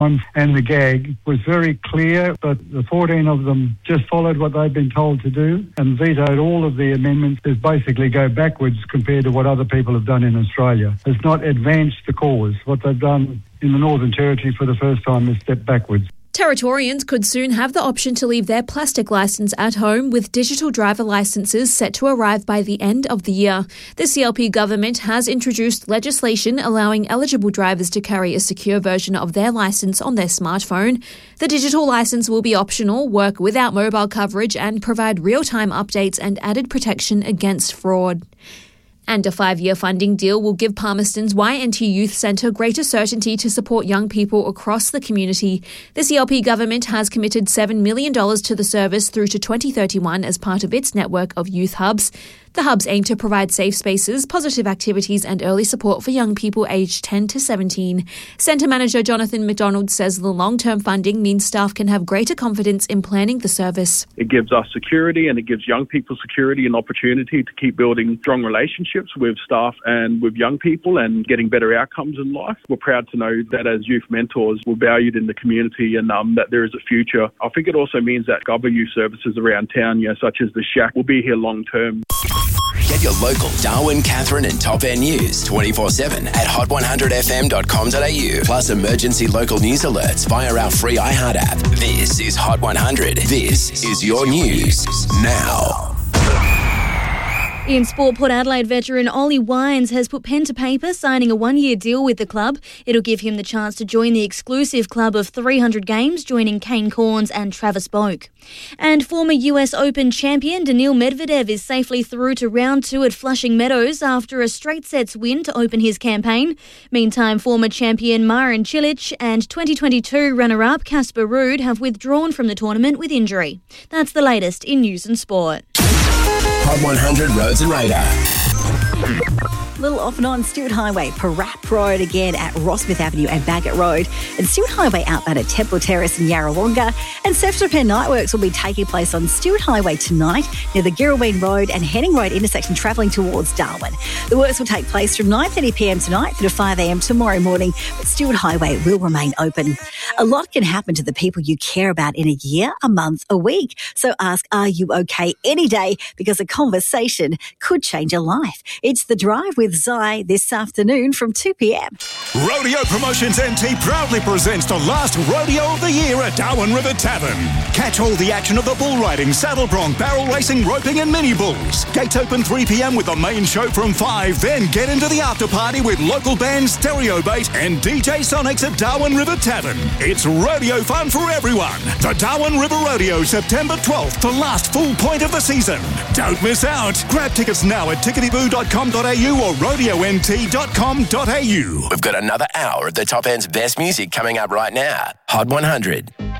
and the gag was very clear, but the 14 of them just followed what they'd been told to do and vetoed all of the amendments that basically go backwards compared to what other people have done in Australia. It's not advanced the cause. What they've done in the Northern Territory for the first time is step backwards. Territorians could soon have the option to leave their plastic licence at home, with digital driver licences set to arrive by the end of the year. The CLP government has introduced legislation allowing eligible drivers to carry a secure version of their licence on their smartphone. The digital licence will be optional, work without mobile coverage and provide real-time updates and added protection against fraud. And a 5-year funding deal will give Palmerston's YNT Youth Centre greater certainty to support young people across the community. The CLP government has committed $7 million to the service through to 2031 as part of its network of youth hubs. The hubs aim to provide safe spaces, positive activities and early support for young people aged 10 to 17. Centre Manager Jonathan McDonald says the long-term funding means staff can have greater confidence in planning the service. It gives us security and it gives young people security and opportunity to keep building strong relationships with staff and with young people and getting better outcomes in life. We're proud to know that as youth mentors, we're valued in the community and that there is a future. I think it also means that other youth services around town, such as the Shack, will be here long term. Get your local Darwin, Catherine and Top End news 24/7 at hot100fm.com.au. Plus emergency local news alerts via our free iHeart app. This is Hot 100. This is your news now. In sport, Port Adelaide veteran Ollie Wines has put pen to paper, signing a 1-year deal with the club. It'll give him the chance to join the exclusive club of 300 games, joining Kane Cornes and Travis Boak. And former US Open champion Daniil Medvedev is safely through to round 2 at Flushing Meadows after a straight sets win to open his campaign. Meantime, former champion Marin Cilic and 2022 runner-up Casper Ruud have withdrawn from the tournament with injury. That's the latest in news and sport. Hot 100 Roads and Radar. Little off and on Stewart Highway, Parap Road again at Rossmith Avenue and Bagot Road, and Stewart Highway outbound at Temple Terrace in Yarrawonga. And Surf Repair Night Works will be taking place on Stewart Highway tonight near the Girraween Road and Henning Road intersection travelling towards Darwin. The works will take place from 9:30pm tonight through to 5am tomorrow morning, but Stewart Highway will remain open. A lot can happen to the people you care about in a year, a month, a week. So ask, are you okay any day? Because a conversation could change your life. It's The Drive with Zai this afternoon from 2pm. Rodeo Promotions NT proudly presents the last rodeo of the year at Darwin River Tavern. Catch all the action of the bull riding, saddle bronc, barrel racing, roping and mini bulls. Gates open 3pm with the main show from 5. Then get into the after party with local bands Stereo Bait and DJ Sonics at Darwin River Tavern. It's rodeo fun for everyone. The Darwin River Rodeo, September 12th, the last full point of the season. Don't miss out. Grab tickets now at ticketyboo.com.au or rodeont.com.au. We've got another hour of the Top End's best music coming up right now. Hot 100.